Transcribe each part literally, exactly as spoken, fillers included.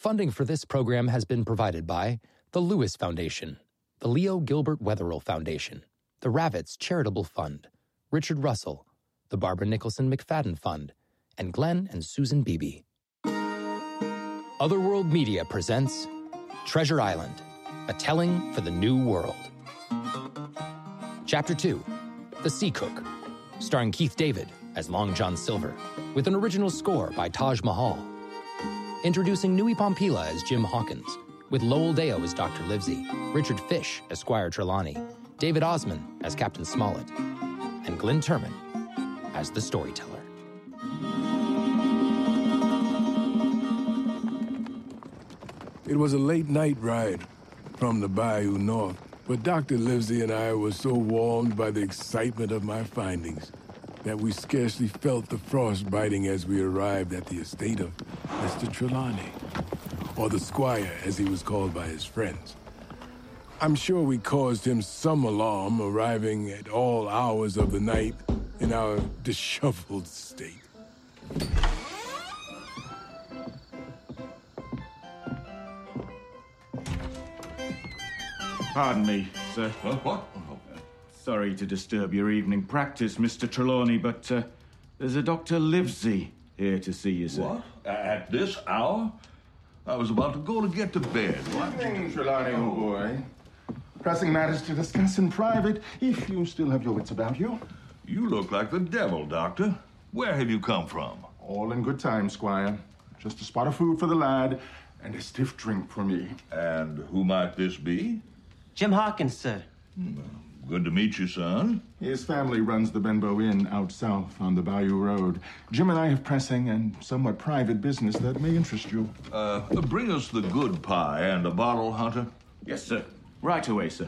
Funding for this program has been provided by the Lewis Foundation, the Leo Gilbert Wetherill Foundation, the Ravitz Charitable Fund, Richard Russell, the Barbara Nicholson McFadden Fund, and Glenn and Susan Beebe. Otherworld Media presents Treasure Island, a telling for the new world. Chapter two, The Sea Cook, starring Keith David as Long John Silver, with an original score by Taj Mahal. Introducing Nui Pompila as Jim Hawkins, with Lowell Deo as Doctor Livesey, Richard Fish as Squire Trelawney, David Osmond as Captain Smollett, and Glenn Turman as the storyteller. It was a late night ride from the Bayou North, but Doctor Livesey and I were so warmed by the excitement of my findings that we scarcely felt the frost biting as we arrived at the estate of Mister Trelawney, or the Squire as he was called by his friends. I'm sure we caused him some alarm arriving at all hours of the night in our disheveled state. Pardon me, sir. What? What? Sorry to disturb your evening practice, Mister Trelawney, but uh, there's a Doctor Livesey here to see you, sir. What? At this hour? I was about to go to get to bed. What? Good evening, Trelawney, old boy. Pressing matters to discuss in private, if you still have your wits about you. You look like the devil, Doctor. Where have you come from? All in good time, Squire. Just a spot of food for the lad, and a stiff drink for me. And who might this be? Jim Hawkins, sir. Good to meet you, son. His family runs the Benbow Inn out south on the Bayou Road. Jim and I have pressing and somewhat private business that may interest you. Uh, bring us the good pie and a bottle, Hunter. Yes, sir. Right away, sir.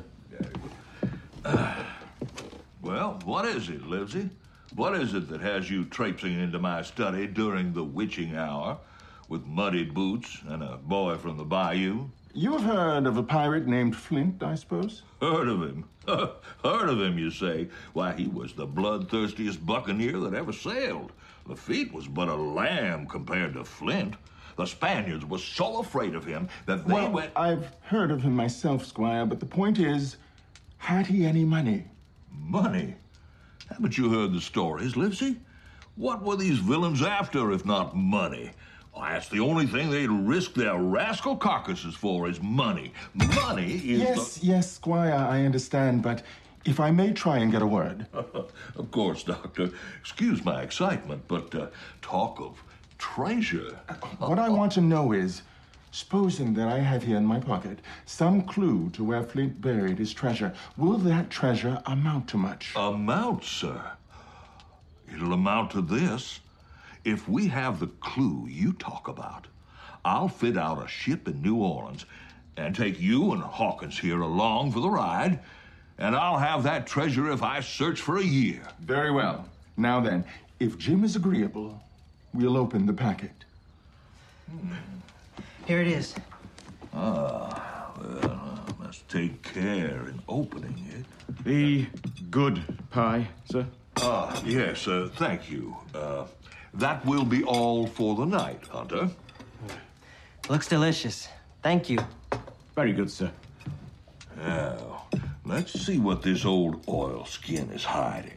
Uh, well, what is it, Livesey? What is it that has you traipsing into my study during the witching hour with muddy boots and a boy from the bayou? You've heard of a pirate named Flint, I suppose? Heard of him? Heard of him, you say? Why, he was the bloodthirstiest buccaneer that ever sailed. Lafitte was but a lamb compared to Flint. The Spaniards were so afraid of him that they well, went... I've heard of him myself, Squire, but the point is, had he any money? Money? Haven't you heard the stories, Livesey? What were these villains after if not money? Why, that's the only thing they'd risk their rascal carcasses for is money. Money is Yes, the... yes, Squire, I understand, but if I may try and get a word. Of course, Doctor. Excuse my excitement, but uh, talk of treasure. What I want to know is, supposing that I have here in my pocket some clue to where Flint buried his treasure, will that treasure amount to much? Amount, sir? It'll amount to this. If we have the clue you talk about, I'll fit out a ship in New Orleans and take you and Hawkins here along for the ride, and I'll have that treasure if I search for a year. Very well. Now then, if Jim is agreeable, we'll open the packet. Here it is. Ah, well, I must take care in opening it. The good pie, sir. Ah, yes, uh, thank you. Uh, that will be all for the night, Hunter. Looks delicious. Thank you. Very good, sir. Now, let's see what this old oilskin is hiding.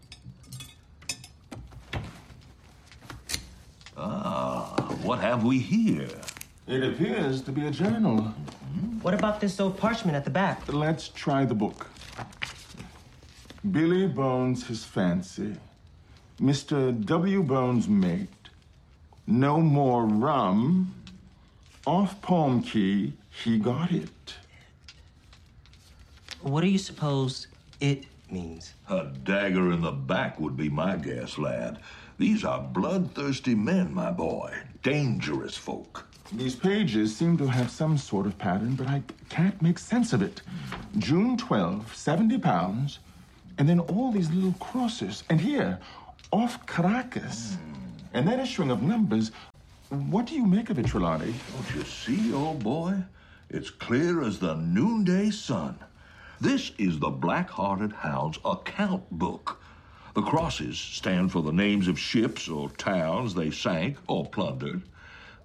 Ah, what have we here? It appears to be a journal. What about this old parchment at the back? Let's try the book. Billy Bones his fancy. Mister W. Bones mate. No more rum. Off Palm Key, he got it. What do you suppose it means? A dagger in the back would be my guess, lad. These are bloodthirsty men, my boy. Dangerous folk. These pages seem to have some sort of pattern, but I can't make sense of it. June twelfth, seventy pounds, and then all these little crosses. And here, off Caracas. Mm. And then a string of numbers. What do you make of it, Trelawney? Don't you see, old boy? It's clear as the noonday sun. This is the Black-Hearted Hound's account book. The crosses stand for the names of ships or towns they sank or plundered.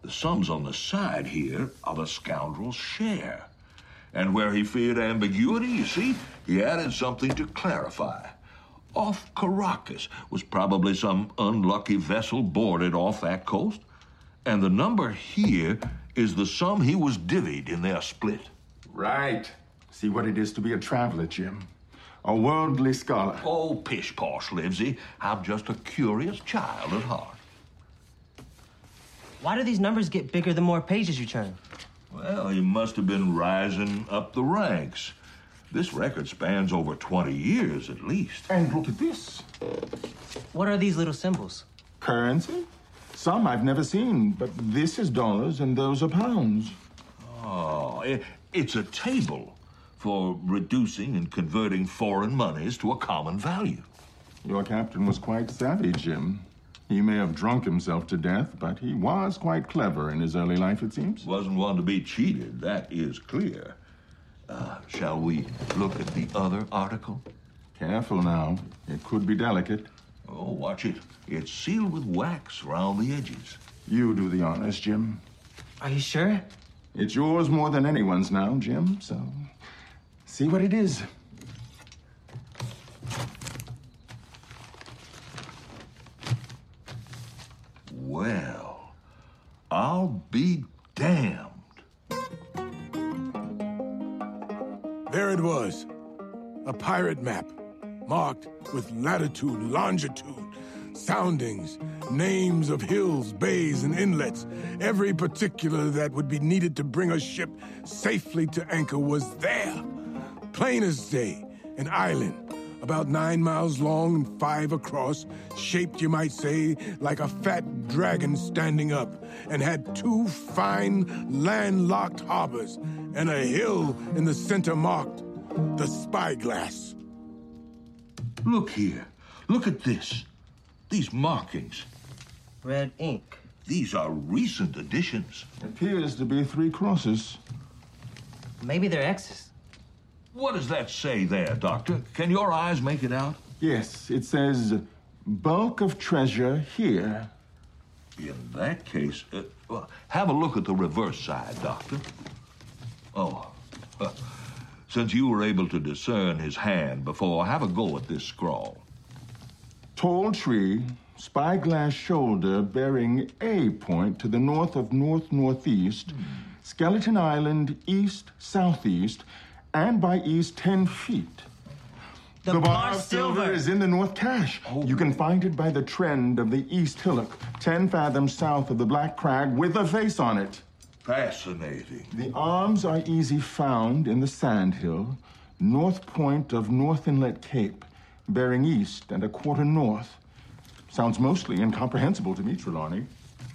The sums on the side here are the scoundrel's share. And where he feared ambiguity, you see, he added something to clarify. Off Caracas was probably some unlucky vessel boarded off that coast. And the number here is the sum he was divvied in their split. Right. See what it is to be a traveler, Jim. A worldly scholar. Oh, pish-posh, Livesey. I'm just a curious child at heart. Why do these numbers get bigger the more pages you turn? Well, he must have been rising up the ranks. This record spans over twenty years at least. And look at this. What are these little symbols? Currency? Some I've never seen, but this is dollars and those are pounds. Oh, it, it's a table for reducing and converting foreign monies to a common value. Your captain was quite savvy, Jim. He may have drunk himself to death, but he was quite clever in his early life, it seems. Wasn't one to be cheated, that is clear. Uh, shall we look at the other article? Careful now. It could be delicate. Oh, watch it. It's sealed with wax around the edges. You do the honors, Jim. Are you sure? It's yours more than anyone's now, Jim, so see what it is. Well, I'll be damned. There it was. A pirate map, marked with latitude, longitude, soundings, names of hills, bays, and inlets. Every particular that would be needed to bring a ship safely to anchor was there. Plain as day, an island, about nine miles long and five across, shaped, you might say, like a fat dragon standing up, and had two fine landlocked harbors, and a hill in the center marked the Spyglass. Look here. Look at this. These markings. Red ink. These are recent additions. Appears to be three crosses. Maybe they're X's. What does that say there, Doctor? Can your eyes make it out? Yes, it says, bulk of treasure here. In that case, uh, well, have a look at the reverse side, Doctor. Oh, uh, since you were able to discern his hand before, have a go at this scrawl. Tall tree, spyglass shoulder bearing A point to the north of north-northeast, hmm. Skeleton Island east-southeast, and by east ten feet. The, the bar, bar of silver. silver is in the North Cache. Oh. You can find it by the trend of the East Hillock, ten fathoms south of the Black Crag, with a face on it. Fascinating. The arms are easy found in the Sandhill, north point of North Inlet Cape, bearing east and a quarter north. Sounds mostly incomprehensible to me, Trelawney.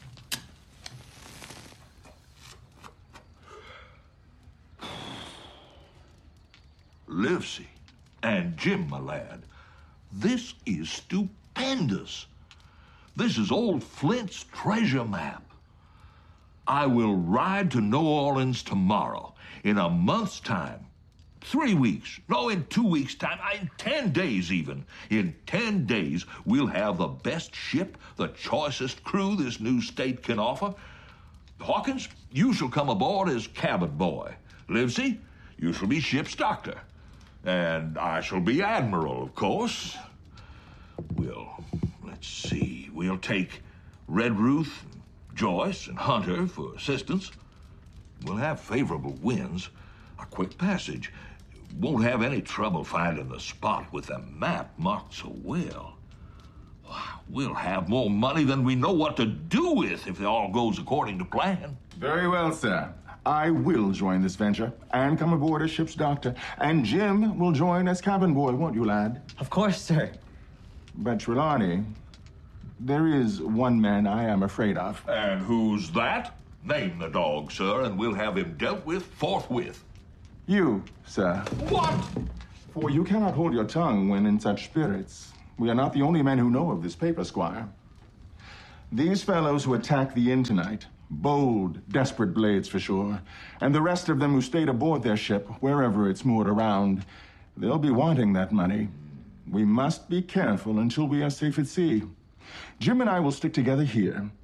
Livesey and Jim, my lad, this is stupendous. This is old Flint's treasure map. I will ride to New Orleans tomorrow. In a month's time. Three weeks. No, in two weeks' time. In ten days, even. In ten days, we'll have the best ship, the choicest crew this new state can offer. Hawkins, you shall come aboard as cabin boy. Livesey, you shall be ship's doctor. And I shall be admiral, of course. We'll, let's see, we'll take Red Ruth, Joyce, and Hunter for assistance. We'll have favorable winds, a quick passage. Won't have any trouble finding the spot with the map marked so well. We'll have more money than we know what to do with if it all goes according to plan. Very well, sir. I will join this venture and come aboard as ship's doctor. And Jim will join as cabin boy, won't you, lad? Of course, sir. But Trelawney, there is one man I am afraid of. And who's that? Name the dog, sir, and we'll have him dealt with forthwith. You, sir. What? For you cannot hold your tongue when in such spirits. We are not the only men who know of this paper, Squire. These fellows who attacked the inn tonight, bold, desperate blades for sure, and the rest of them who stayed aboard their ship, wherever it's moored around, they'll be wanting that money. We must be careful until we are safe at sea. Jim and I will stick together here.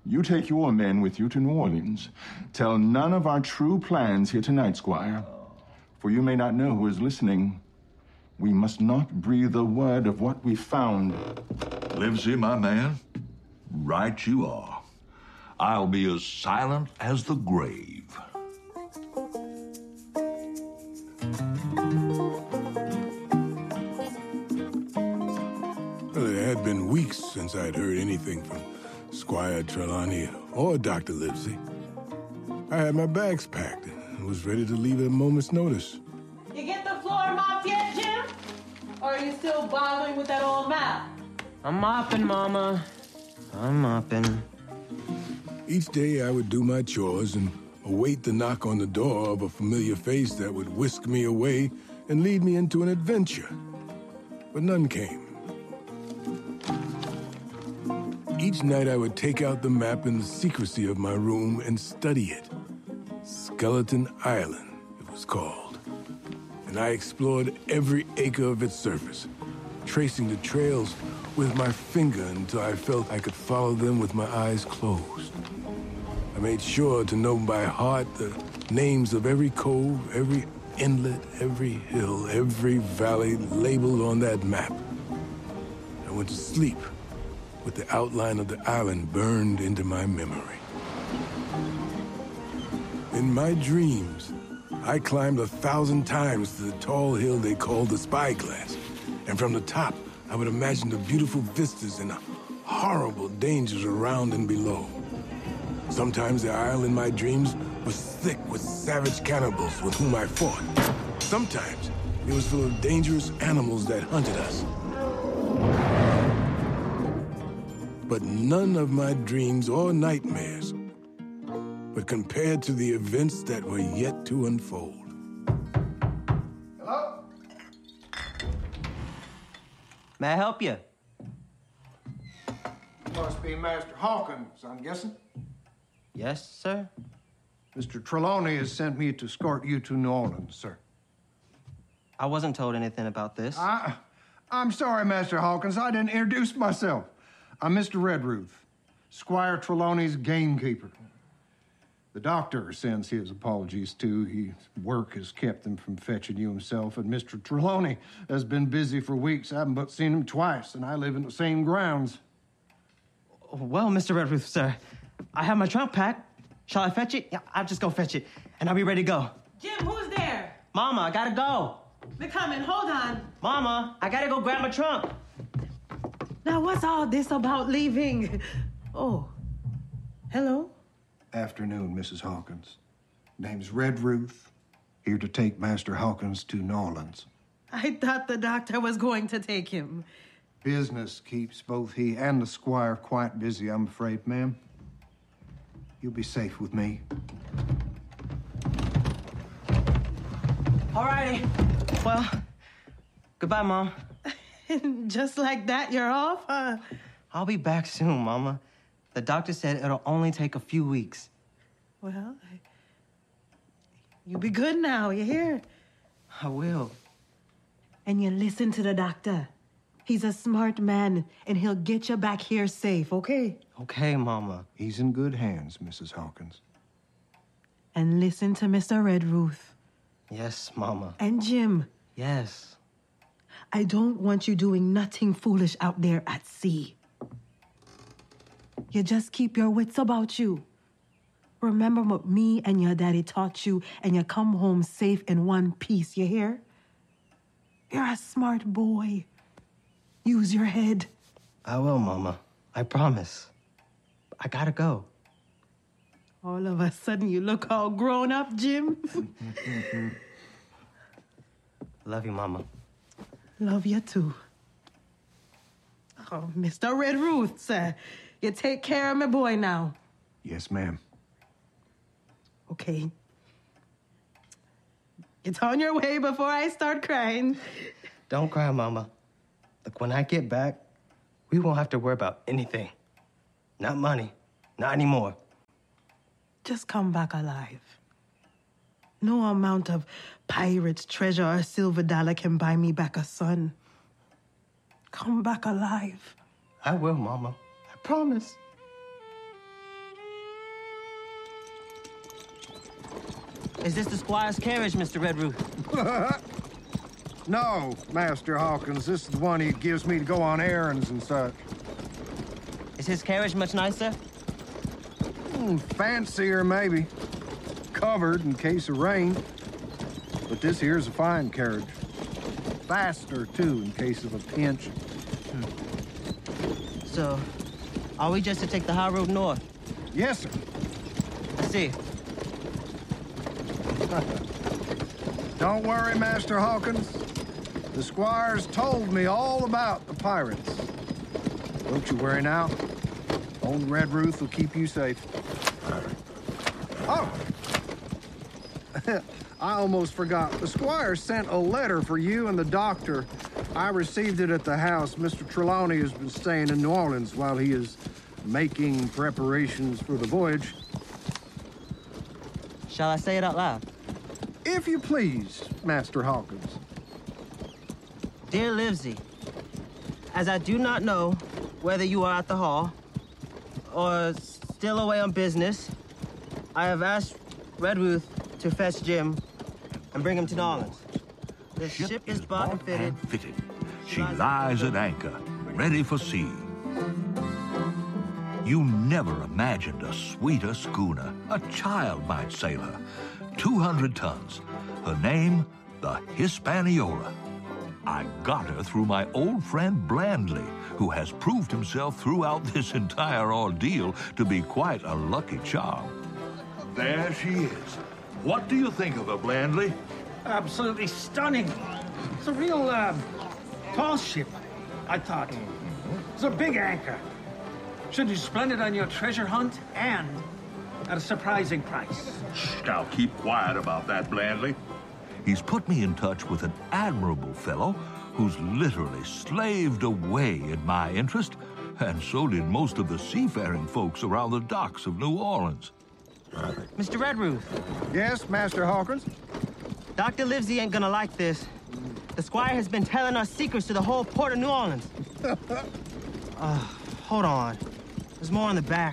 You take your men with you to New Orleans. Tell none of our true plans here tonight, Squire. For you may not know who is listening. We must not breathe a word of what we found. Livesey, my man, right you are. I'll be as silent as the grave. Well, it had been weeks since I'd heard anything from Squire Trelawney or Doctor Livesey. I had my bags packed and was ready to leave at a moment's notice. You get the floor mopped yet, Jim? Or are you still bothering with that old map? I'm mopping, Mama. I'm mopping. Each day I would do my chores and await the knock on the door of a familiar face that would whisk me away and lead me into an adventure. But none came. Each night I would take out the map in the secrecy of my room and study it. Skeleton Island, it was called. And I explored every acre of its surface, tracing the trails with my finger until I felt I could follow them with my eyes closed. I made sure to know by heart the names of every cove, every inlet, every hill, every valley labeled on that map. I went to sleep with the outline of the island burned into my memory. In my dreams, I climbed a thousand times to the tall hill they called the Spyglass, and from the top, I would imagine the beautiful vistas and horrible dangers around and below. Sometimes the isle in my dreams was thick with savage cannibals with whom I fought. Sometimes it was full of dangerous animals that hunted us. But none of my dreams or nightmares were compared to the events that were yet to unfold. Hello? May I help you? Must be Master Hawkins, I'm guessing. Yes, sir? Mister Trelawney has sent me to escort you to New Orleans, sir. I wasn't told anything about this. I, I'm sorry, Master Hawkins. I didn't introduce myself. I'm Mister Redruth, Squire Trelawney's gamekeeper. The doctor sends his apologies, too. His work has kept him from fetching you himself, and Mister Trelawney has been busy for weeks. I haven't but seen him twice, and I live in the same grounds. Well, Mister Redruth, sir, I have my trunk packed. Shall I fetch it? Yeah, I'll just go fetch it, and I'll be ready to go. Jim, who's there? Mama, I gotta go. They're coming. Hold on. Mama, I gotta go grab my trunk. Now, what's all this about leaving? Oh, hello? Afternoon, Missus Hawkins. Name's Redruth, here to take Master Hawkins to New Orleans. I thought the doctor was going to take him. Business keeps both he and the squire quite busy, I'm afraid, ma'am. You'll be safe with me. All righty. Well, goodbye, Mom. Just like that, you're off, huh? I'll be back soon, Mama. The doctor said it'll only take a few weeks. Well, you be good now, you hear? I will. And you listen to the doctor. He's a smart man, and he'll get you back here safe, okay? Okay, Mama. He's in good hands, Missus Hawkins. And listen to Mister Redruth. Yes, Mama. And Jim. Yes. I don't want you doing nothing foolish out there at sea. You just keep your wits about you. Remember what me and your daddy taught you, and you come home safe in one piece, you hear? You're a smart boy. Use your head. I will, Mama. I promise. I gotta go. All of a sudden, you look all grown up, Jim. Love you, Mama. Love you, too. Oh, Mister Redruth, sir. You take care of my boy now. Yes, ma'am. Okay. Get on your way before I start crying. Don't cry, Mama. Look, when I get back, we won't have to worry about anything. Not money. Not anymore. Just come back alive. No amount of pirate's treasure or silver dollar can buy me back a son. Come back alive. I will, Mama. I promise. Is this the squire's carriage, Mister Redruth? No, Master Hawkins. This is the one he gives me to go on errands and such. Is his carriage much nicer? Hmm, fancier, maybe. Covered in case of rain. But this here's a fine carriage. Faster, too, in case of a pinch. So, are we just to take the high road north? Yes, sir. I see. Don't worry, Master Hawkins. The squire's told me all about the pirates. Don't you worry now. Old Redruth will keep you safe. Oh! I almost forgot. The squire sent a letter for you and the doctor. I received it at the house. Mister Trelawney has been staying in New Orleans while he is making preparations for the voyage. Shall I say it out loud? If you please, Master Hawkins. Dear Livesey, as I do not know whether you are at the hall or still away on business, I have asked Redruth to fetch Jim and bring him to New Orleans. The ship, ship is bought and fitted. and fitted. She lies at anchor, ready for sea. You never imagined a sweeter schooner. A child might sail her. two hundred tons. Her name, the Hispaniola. I got her through my old friend Blandley, who has proved himself throughout this entire ordeal to be quite a lucky charm. There she is. What do you think of her, Blandley? Absolutely stunning. It's a real, um, tall ship, I thought. It's a big anchor. Should do splendid on your treasure hunt and at a surprising price. Shh, now keep quiet about that, Blandley. He's put me in touch with an admirable fellow who's literally slaved away in my interest, and so did most of the seafaring folks around the docks of New Orleans. Mister Redruth. Yes, Master Hawkins? Doctor Livesey ain't gonna like this. The squire has been telling us secrets to the whole port of New Orleans. uh, hold on. There's more on the back.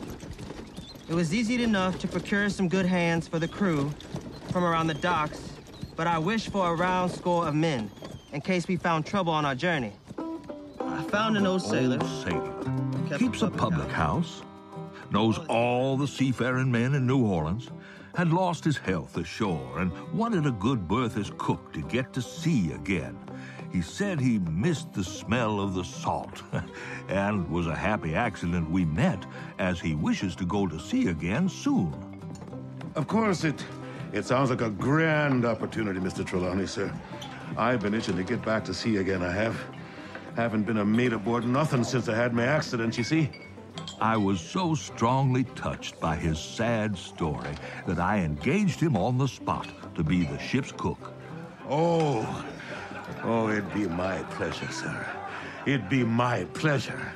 It was easy enough to procure some good hands for the crew from around the docks, but I wish for a round score of men, in case we found trouble on our journey. I found an old sailor. Old sailor. Keeps a public house. Knows all the seafaring men in New Orleans. Had lost his health ashore and wanted a good berth as cook to get to sea again. He said he missed the smell of the salt, and was a happy accident we met, as he wishes to go to sea again soon. Of course, it it sounds like a grand opportunity, Mister Trelawney, sir. I've been itching to get back to sea again, I have. Haven't been a mate aboard nothing since I had my accident, you see. I was so strongly touched by his sad story that I engaged him on the spot to be the ship's cook. Oh, oh, it'd be my pleasure, sir. It'd be my pleasure.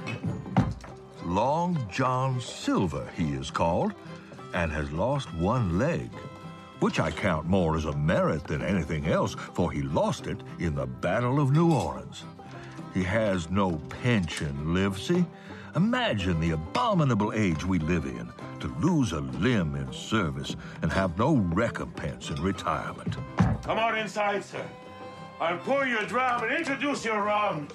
Long John Silver, he is called, and has lost one leg, which I count more as a merit than anything else, for he lost it in the Battle of New Orleans. He has no pension, Livesey. Imagine the abominable age we live in, to lose a limb in service and have no recompense in retirement. Come on inside, sir. I'll pour you a dram and introduce you around.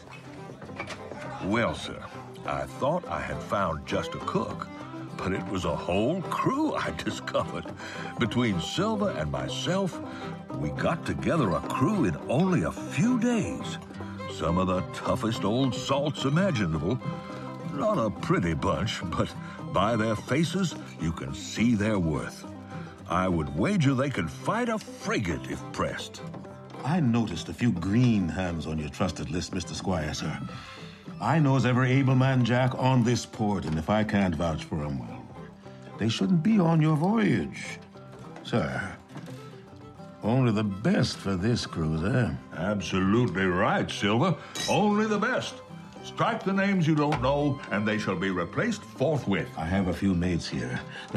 Well, sir, I thought I had found just a cook, but it was a whole crew I discovered. Between Silver and myself, we got together a crew in only a few days. Some of the toughest old salts imaginable. Not a pretty bunch, but by their faces, you can see their worth. I would wager they could fight a frigate if pressed. I noticed a few green hands on your trusted list, Mister Squire, sir. I knows every able man jack on this port, and if I can't vouch for 'em, well, they shouldn't be on your voyage. Sir, only the best for this cruise, eh? Absolutely right, Silver. Only the best. Strike the names you don't know, and they shall be replaced forthwith. I have a few mates here.